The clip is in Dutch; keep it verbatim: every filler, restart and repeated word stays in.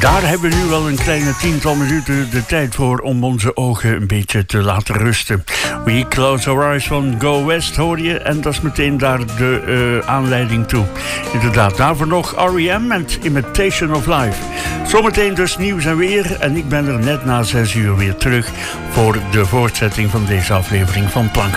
Daar hebben we nu wel een kleine tiental minuten de tijd voor om onze ogen een beetje te laten rusten. We Close Our Eyes van Go West hoor je en dat is meteen daar de uh, aanleiding toe. Inderdaad, daarvoor nog R E M en Imitation of Life. Zometeen dus nieuws en weer en ik ben er net na zes uur weer terug voor de voortzetting van deze aflevering van Plank.